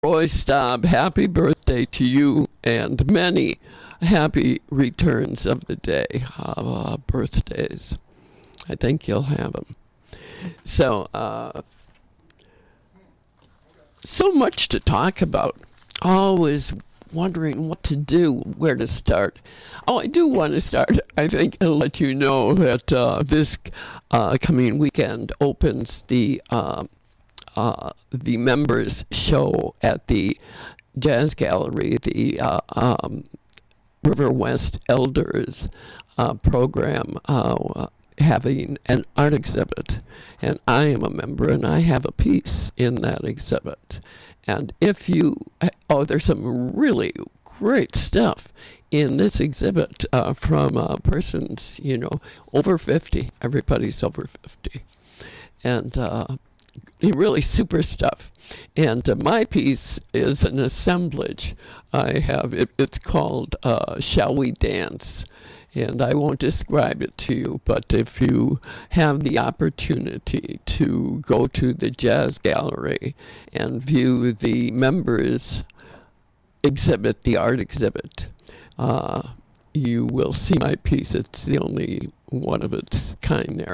Roy Staub, happy birthday to you and many happy returns of the day, birthdays. I think you'll have them. So, so much to talk about. Always wondering what to do, where to start. Oh, I do want to start. I think I'll let you know that this coming weekend opens the members show at the Jazz Gallery, the River West Elders program, having an art exhibit. And I am a member, and I have a piece in that exhibit. And if you, there's some really great stuff in this exhibit from persons, over 50. Everybody's over 50. And really super stuff. And my piece is an assemblage. I have it's called Shall We Dance? And I won't describe it to you, but if you have the opportunity to go to the Jazz Gallery and view the members exhibit, the art exhibit, you will see my piece. It's the only one of its kind there.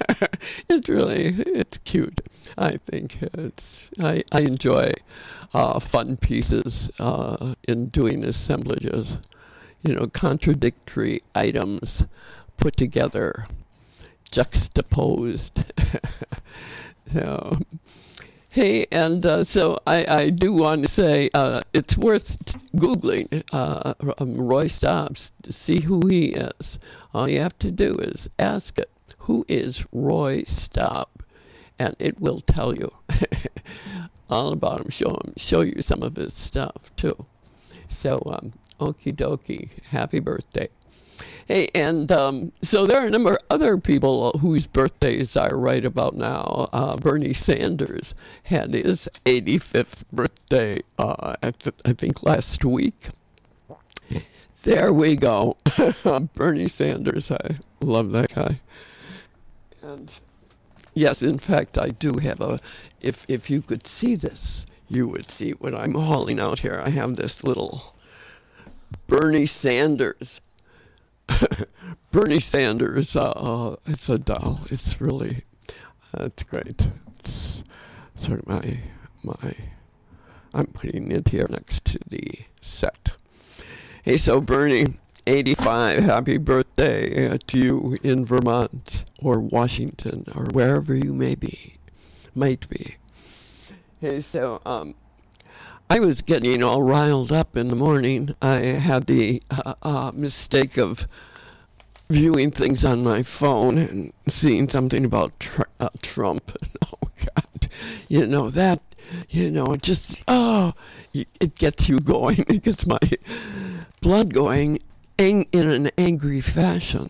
It's cute. I think I enjoy fun pieces in doing assemblages. Contradictory items put together, juxtaposed. So, hey, and so I do want to say it's worth Googling Roy Staub to see who he is. All you have to do is ask it, who is Roy Staub? And it will tell you all about him, show you some of his stuff too. So, okie dokie, happy birthday. Hey, and so there are a number of other people whose birthdays I write about now. Bernie Sanders had his 85th birthday, I think last week. There we go. Bernie Sanders, I love that guy. And yes, in fact, I do have if you could see this, you would see what I'm hauling out here. I have this little Bernie Sanders. Bernie Sanders, it's a doll. It's really, it's great. It's sort of my, I'm putting it here next to the set. Hey, so Bernie, 85, happy birthday to you in Vermont or Washington or wherever you might be. Hey, so, I was getting all riled up in the morning. I had the mistake of viewing things on my phone and seeing something about Trump. Oh, God. It just, it gets you going. It gets my blood going in an angry fashion,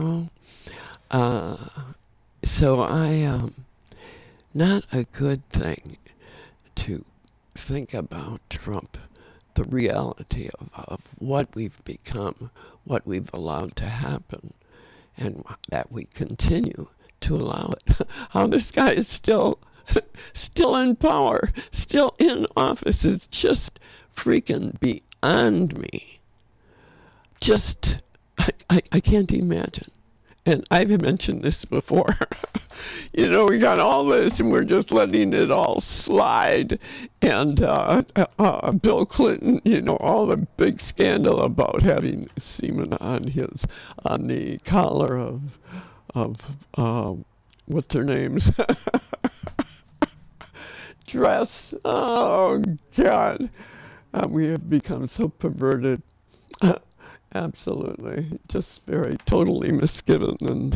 So not a good thing to think about Trump, the reality of what we've become, what we've allowed to happen, and that we continue to allow it. How this guy is still in power, still in office. It's just freaking beyond me. Just, I can't imagine. And I've mentioned this before. We got all this and we're just letting it all slide. And Bill Clinton, all the big scandal about having semen on the collar of what's her name's dress. Oh, God. We have become so perverted. Absolutely. Just very totally misgiven and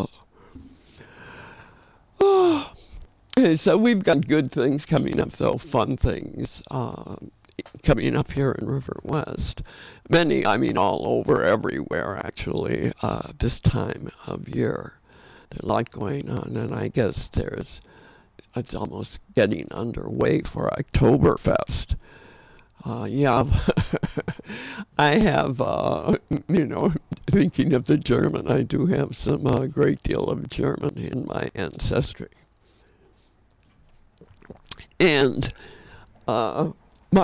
so we've got good things coming up, though, fun things coming up here in River West. Many, all over, everywhere, actually, this time of year. There's a lot going on, and I guess it's almost getting underway for Oktoberfest. I have, thinking of the German, I do have some great deal of German in my ancestry. And